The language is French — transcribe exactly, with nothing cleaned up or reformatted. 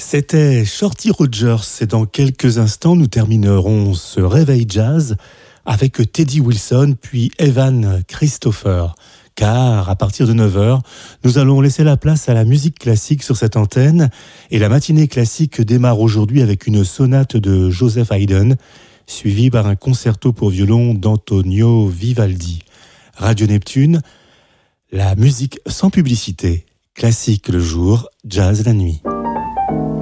C'était Shorty Rogers et dans quelques instants nous terminerons ce réveil jazz avec Teddy Wilson puis Evan Christopher. Car à partir de neuf heures, nous allons laisser la place à la musique classique sur cette antenne et la matinée classique démarre aujourd'hui avec une sonate de Joseph Haydn suivie par un concerto pour violon d'Antonio Vivaldi. Radio Neptune, la musique sans publicité, classique le jour, jazz la nuit.